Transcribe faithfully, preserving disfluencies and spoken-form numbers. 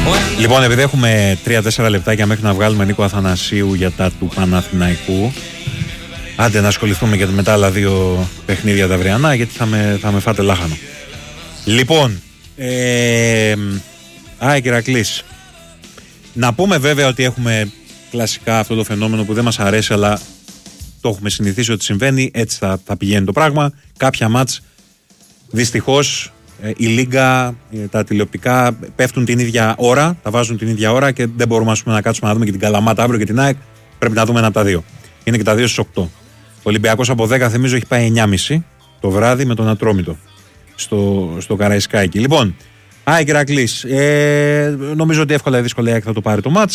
Λοιπόν, επειδή έχουμε τρία τέσσερα λεπτάκια μέχρι να βγάλουμε Νίκο Αθανασίου για τα του Παναθηναϊκού, άντε να ασχοληθούμε και με τα άλλα δύο παιχνίδια τα αυριανά, γιατί θα με, θα με φάτε λάχανο. Λοιπόν, ε, α, Ηρακλής. Να πούμε βέβαια ότι έχουμε κλασικά αυτό το φαινόμενο που δεν μας αρέσει, αλλά το έχουμε συνηθίσει ότι συμβαίνει, έτσι θα, θα πηγαίνει το πράγμα. Κάποια μάτς, δυστυχώς, η Λίγκα, τα τηλεοπτικά πέφτουν την ίδια ώρα, τα βάζουν την ίδια ώρα και δεν μπορούμε πούμε, να κάτσουμε να δούμε και την Καλαμάτα αύριο και την ΑΕΚ. Πρέπει να δούμε ένα από τα δύο. Είναι και τα δύο στις οκτώ. Ο Ολυμπιακός από δέκα, θυμίζω, έχει πάει εννιά και μισή το βράδυ με τον Ατρόμητο στο, στο Καραϊσκάκι. Λοιπόν, ΑΕΚ Ηρακλής. Ε, νομίζω ότι εύκολα ή δύσκολα η ΑΕΚ θα το πάρει το μάτς.